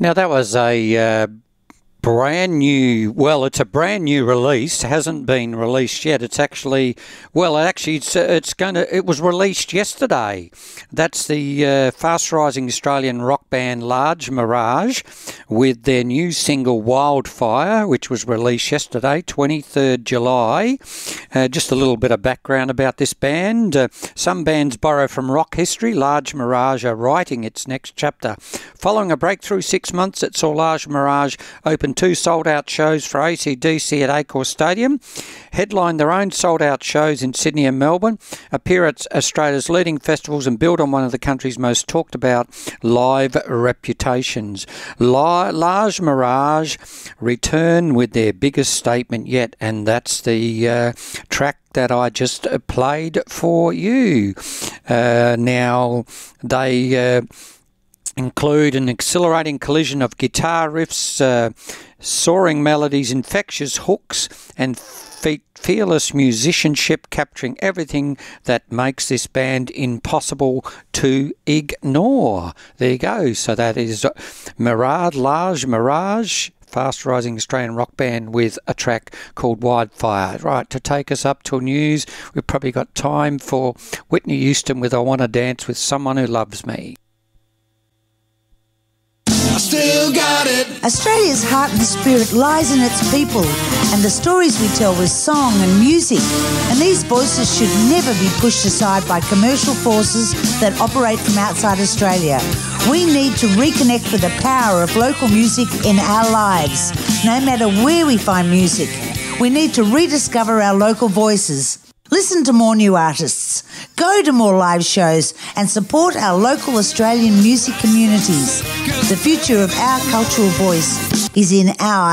Now, that was a brand new, well, it's a brand new release. Hasn't been released yet. It's actually, well, actually, it was released yesterday. That's the fast rising Australian rock band Large Mirage with their new single Wildfire, which was released yesterday, 23rd July. Just a little bit of background about this band. Some bands borrow from rock history. Large Mirage are writing its next chapter. Following a breakthrough 6 months, it saw Large Mirage open 2 sold-out shows for AC/DC at Accor Stadium, headline their own sold-out shows in Sydney and Melbourne, appear at Australia's leading festivals and build on one of the country's most talked-about live reputations. Large Mirage return with their biggest statement yet, and that's the track that I just played for you. Now, they include an exhilarating collision of guitar riffs, soaring melodies, infectious hooks, and fearless musicianship, capturing everything that makes this band impossible to ignore. There you go. So that is Large Mirage, fast rising Australian rock band with a track called Wildfire. Right, to take us up to news, we've probably got time for Whitney Houston with I Wanna Dance with Someone Who Loves Me. I still got it. Australia's heart and spirit lies in its people and the stories we tell with song and music. And these voices should never be pushed aside by commercial forces that operate from outside Australia. We need to reconnect with the power of local music in our lives, no matter where we find music. We need to rediscover our local voices. Listen to more new artists, go to more live shows and support our local Australian music communities. The future of our cultural voice is in our